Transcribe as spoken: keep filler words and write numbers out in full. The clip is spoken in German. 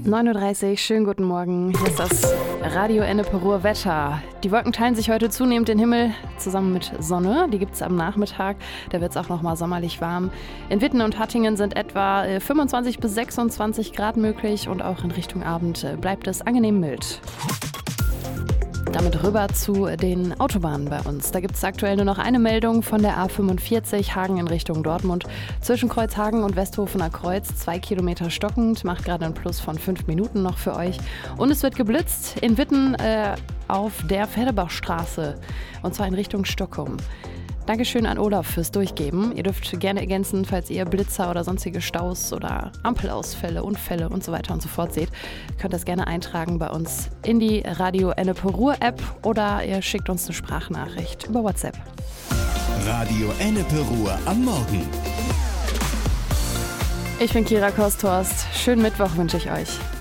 neun Uhr dreißig, schönen guten Morgen. Hier ist das Radio Ennepe-Ruhr Wetter. Die Wolken teilen sich heute zunehmend den Himmel zusammen mit Sonne. Die gibt es am Nachmittag. Da wird es auch nochmal sommerlich warm. In Witten und Hattingen sind etwa fünfundzwanzig bis sechsundzwanzig Grad möglich und auch in Richtung Abend bleibt es angenehm mild. Damit rüber zu den Autobahnen bei uns. Da gibt es aktuell nur noch eine Meldung von der A fünfundvierzig, Hagen in Richtung Dortmund. Zwischen Kreuzhagen und Westhofener Kreuz, zwei Kilometer stockend, macht gerade einen Plus von fünf Minuten noch für euch. Und es wird geblitzt in Witten äh, auf der Pferdebachstraße, und zwar in Richtung Stockholm. Dankeschön an Olaf fürs Durchgeben. Ihr dürft gerne ergänzen, falls ihr Blitzer oder sonstige Staus oder Ampelausfälle, Unfälle und so weiter und so fort seht. Ihr könnt das gerne eintragen bei uns in die Radio Ennepe-Ruhr App oder ihr schickt uns eine Sprachnachricht über WhatsApp. Radio Ennepe-Ruhr am Morgen. Ich bin Kira Kosthorst. Schönen Mittwoch wünsche ich euch.